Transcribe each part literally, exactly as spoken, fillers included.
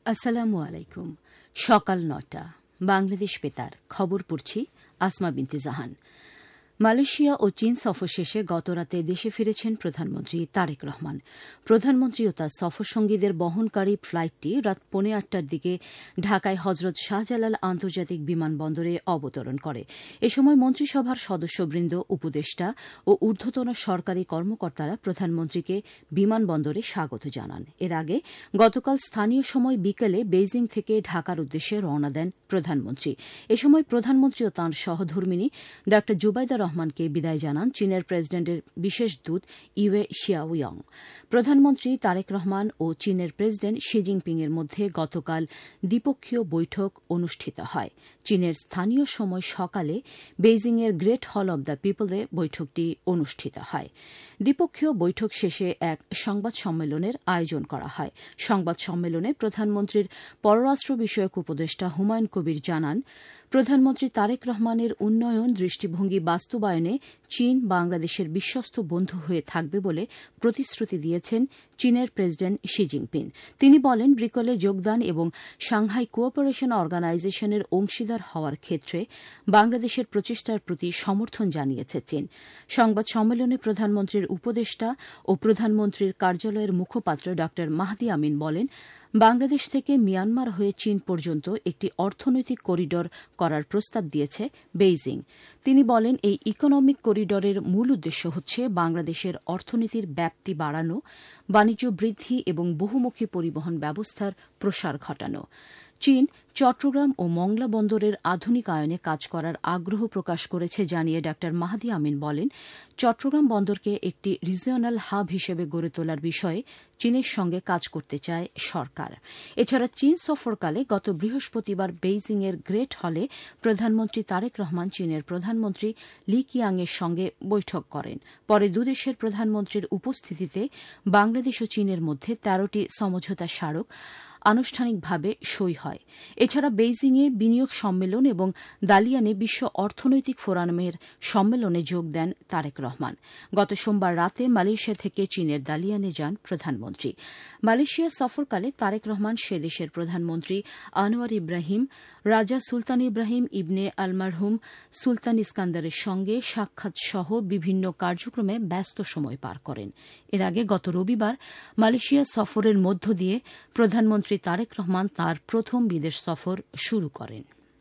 আসসালামু আলাইকুম। সকাল নটা বাংলাদেশ বেতার খবর পড়ছি আসমা বিনতে জাহান। মালয়েশিয়া ও চীন সফর শেষে গতরাতে দেশে ফিরেছেন প্রধানমন্ত্রী তারেক রহমান। প্রধানমন্ত্রী ও তার সফরসঙ্গীদের বহনকারী ফ্লাইটটি রাত পৌনে আটটার দিকে ঢাকায় হজরত শাহজালাল আন্তর্জাতিক বিমানবন্দরে অবতরণ করে। এ সময় মন্ত্রিসভার সদস্যবৃন্দ, উপদেষ্টা ও ঊর্ধ্বতন সরকারি কর্মকর্তারা প্রধানমন্ত্রীকে বিমানবন্দরে স্বাগত জানান। এর আগে গতকাল স্থানীয় সময় বিকেলে বেইজিং থেকে ঢাকার উদ্দেশ্যে রওনা দেন প্রধানমন্ত্রী। এ সময় প্রধানমন্ত্রী ও তাঁর সহধর্মিণী ডা জুবাইদা রহমানকে বিদায় জানান চীনের প্রেসিডেন্টের বিশেষ দূত ইউয়ে শিয়াওয়ং। প্রধানমন্ত্রী তারেক রহমান ও চীনের প্রেসিডেন্ট শি জিনপিং এর মধ্যে গতকাল দ্বিপক্ষীয় বৈঠক অনুষ্ঠিত হয়। চীনের স্থানীয় সময় সকালে বেইজিংয়ের গ্রেট হল অব দ্য পিপলে বৈঠকটি অনুষ্ঠিত হয়। দ্বিপক্ষীয় বৈঠক শেষে এক সংবাদ সম্মেলনের আয়োজন করা হয়। সংবাদ সম্মেলনে প্রধানমন্ত্রীর পররাষ্ট্র বিষয়ক উপদেষ্টা হুমায়ুন কবির জানান, প্রধানমন্ত্রী তারেক রহমানের উন্নয়ন দৃষ্টিভঙ্গি বাস্তবায়নে চীন বাংলাদেশের বিশ্বস্ত বন্ধু হয়ে থাকবে বলে প্রতিশ্রুতি দিয়েছেন চীনের প্রেসিডেন্ট শি জিনপিং। তিনি বলেন, ব্রিকলে যোগদান এবং সাংহাই কোঅপারেশন অর্গানাইজেশনের অংশীদার হওয়ার ক্ষেত্রে বাংলাদেশের প্রচেষ্টার প্রতি সমর্থন জানিয়েছে চীন। সংবাদ সম্মেলনে প্রধানমন্ত্রীর উপদেষ্টা ও প্রধানমন্ত্রীর কার্যালয়ের মুখপাত্র ড মাহদি আমিন বলেন, বাংলাদেশ থেকে মিয়ানমার হয়ে চীন পর্যন্ত একটি অর্থনৈতিক করিডর করার প্রস্তাব দিয়েছে বেইজিং। তিনি বলেন, এই ইকোনমিক করিডরের মূল উদ্দেশ্য হচ্ছে বাংলাদেশের অর্থনীতির ব্যাপ্তি বাড়ানো, বাণিজ্য বৃদ্ধি এবং বহুমুখী পরিবহন ব্যবস্থার প্রসার ঘটানো। চীন চট্টগ্রাম ও মংলা বন্দরের আধুনিকায়নে কাজ করার আগ্রহ প্রকাশ করেছে জানিয়ে ড মাহদি আমিন বলেন, চট্টগ্রাম বন্দরকে একটি রিজিওনাল হাব হিসেবে গড়ে তোলার বিষয়ে চীনের সঙ্গে কাজ করতে চায় সরকার। এছাড়া চীন সফরকালে গত বৃহস্পতিবার বেইজিংয়ের গ্রেট হলে প্রধানমন্ত্রী তারেক রহমান চীনের প্রধানমন্ত্রী লি কিয়াংয়ের সঙ্গে বৈঠক করেন। পরে দুদেশের প্রধানমন্ত্রীর উপস্থিতিতে বাংলাদেশ ও চীনের মধ্যে তেরোটি সমঝোতা স্মারক আনুষ্ঠানিকভাবে সই হয়। এছাড়া বেইজিংয়ে বিনিয়োগ সম্মেলন এবং দালিয়ানে বিশ্ব অর্থনৈতিক ফোরামের সম্মেলনে যোগ দেন তারেক রহমান। গত সোমবার রাতে মালয়েশিয়া থেকে চীনের দালিয়ানে যান প্রধানমন্ত্রী। মালয়েশিয়া সফরকালে তারেক রহমান সে দেশের প্রধানমন্ত্রী আনোয়ার ইব্রাহিম, রাজা সুলতান ইব্রাহিম ইবনে আলমারহুম সুলতান ইস্কান্দারের সঙ্গে সাক্ষাৎ সহ বিভিন্ন কার্যক্রমে ব্যস্ত সময় পার করেন। এর আগে গত রবিবার মালয়েশিয়া সফরের মধ্য দিয়ে প্রধানমন্ত্রী তারেক রহমান তাঁর প্রথম বিদেশ সফর শুরু করেন।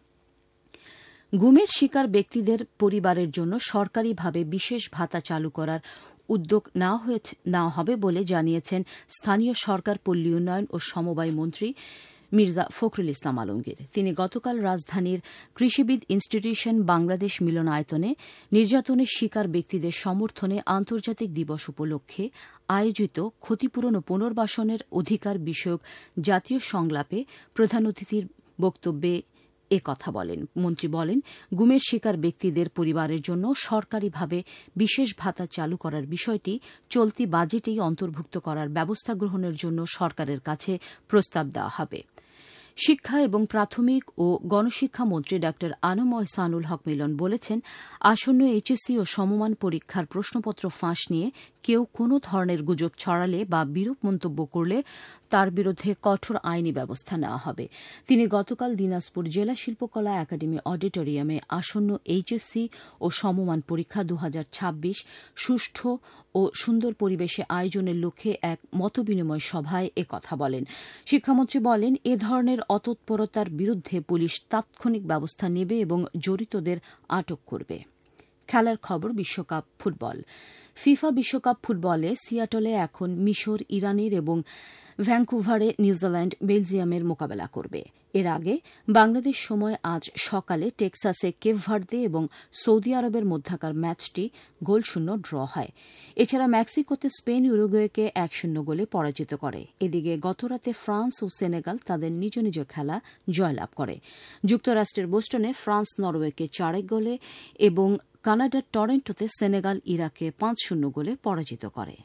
গুমের শিকার ব্যক্তিদের পরিবারের জন্য সরকারিভাবে বিশেষ ভাতা চালু করার উদ্যোগ নেওয়া হবে বলে জানিয়েছেন স্থানীয় সরকার, পল্লী উন্নয়ন ও সমবায় মন্ত্রী মির্জা ফখরুল ইসলাম আলমগীর। তিনি গতকাল রাজধানীর কৃষিবিদ ইনস্টিটিউশন বাংলাদেশ মিলনায়তনে নির্যাতনের শিকার ব্যক্তিদের সমর্থনে আন্তর্জাতিক দিবস উপলক্ষে আয়োজিত ক্ষতিপূরণ ও পুনর্বাসনের অধিকার বিষয়ক জাতীয় সংলাপে প্রধান অতিথির বক্তব্যে এ কথা বলেন। মন্ত্রী বলেন, গুমের শিকার ব্যক্তিদের পরিবারের জন্য সরকারিভাবে বিশেষ ভাতা চালু করার বিষয়টি চলতি বাজেটেই অন্তর্ভুক্ত করার ব্যবস্থা গ্রহণের জন্য সরকারের কাছে প্রস্তাব দেওয়া হবে। শিক্ষা এবং প্রাথমিক ও গণশিক্ষা মন্ত্রী ডা আনম ইহসানুল হক মিলন বলেছেন, আসন্ন এইচএসসি ও সমমান পরীক্ষার প্রশ্নপত্র ফাঁস নিয়ে কেউ কোনো ধরনের গুজব ছড়ালে বা বিরূপ মন্তব্য করলে তার বিরুদ্ধে কঠোর আইনি ব্যবস্থা নেওয়া হবে। তিনি গতকাল দিনাজপুর জেলা শিল্পকলা একাডেমি অডিটোরিয়ামে আসন্ন এইচএসসি ও সমমান পরীক্ষা দু হাজার ছাব্বিশ সুষ্ঠু ও সুন্দর পরিবেশে আয়োজনের লক্ষ্যে এক মতবিনিময় সভায় এ কথা বলেন। শিক্ষামন্ত্রী বলেন, এ ধরনের অতৎপরতার বিরুদ্ধে পুলিশ তাৎক্ষণিক ব্যবস্থা নেবে এবং জড়িতদের আটক করবে। খেলার খবর, বিশ্বকাপ ফুটবল। ফিফা বিশ্বকাপ ফুটবলে সিয়াটলে এখন মিশর ইরানের এবং ভ্যাঙ্কুভারে নিউজিল্যান্ড বেলজিয়ামের মোকাবেলা করবে। এর আগে বাংলাদেশ সময় আজ সকালে টেক্সাসে কেপ ভার্দে এবং সৌদি আরবের মধ্যকার ম্যাচটি গোলশূন্য ড্র হয়। এছাড়া মেক্সিকোতে স্পেন উরুগুয়েকে এক শূন্য গোলে পরাজিত করে। এদিকে গতরাতে ফ্রান্স ও সেনেগাল তাদের নিজ নিজ খেলা জয়লাভ করে। যুক্তরাষ্ট্রের বোস্টনে ফ্রান্স নরওয়েকে চার এক গোলে এবং কানাডার টরেন্টোতে সেনেগাল ইরাককে পাঁচ শূন্য গোলে পরাজিত করে।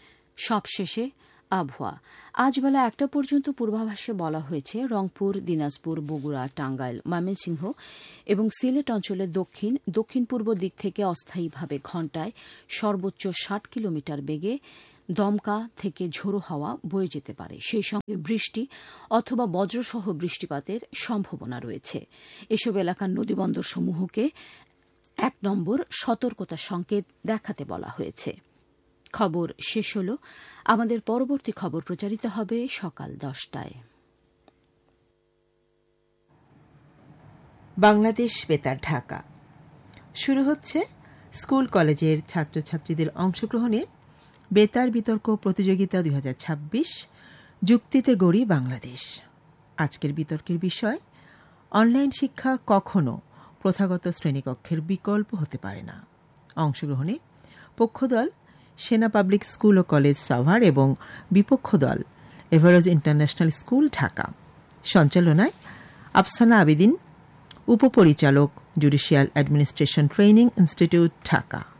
সবশেষে আবহাওয়া। আজ বেলা একটা পর্যন্ত পূর্বাভাসে বলা হয়েছে, রংপুর, দিনাজপুর, বগুড়া, টাঙ্গাইল, ময়মনসিংহ এবং সিলেট অঞ্চলের দক্ষিণ দক্ষিণ পূর্ব দিক থেকে অস্থায়ীভাবে ঘণ্টায় সর্বোচ্চ ষাট কিলোমিটার বেগে দমকা থেকে ঝোড়ো হাওয়া বয়ে যেতে পারে, সেই সঙ্গে বৃষ্টি অথবা বজ্রসহ বৃষ্টিপাতের সম্ভাবনা রয়েছে। এসব এলাকার নদীবন্দরসমূহকে এক নম্বর সতর্কতা সংকেত দেখাতে বলা হয়েছে। খবর শেষ হল। আমাদের পরবর্তী খবর প্রচারিত হবে সকাল দশটায়। বাংলাদেশ বেতার, ঢাকা। শুরু হচ্ছে স্কুল কলেজের ছাত্রছাত্রীদের অংশগ্রহণে বেতার বিতর্ক প্রতিযোগিতা দুই হাজার ছাব্বিশ, যুক্তিতে গড়ি বাংলাদেশ। আজকের বিতর্কের বিষয়, অনলাইন শিক্ষা কখনো প্রথাগত শ্রেণীকক্ষের বিকল্প হতে পারে না। অংশগ্রহণে পক্ষদল সেনা পাবলিক স্কুল ও কলেজ সাভার এবং বিপক্ষ দল এভারেজ ইন্টারন্যাশনাল স্কুল, ঢাকা। সঞ্চালনায় আফসানা আবেদিন, উপপরিচালক, judicial administration training institute, Dhaka.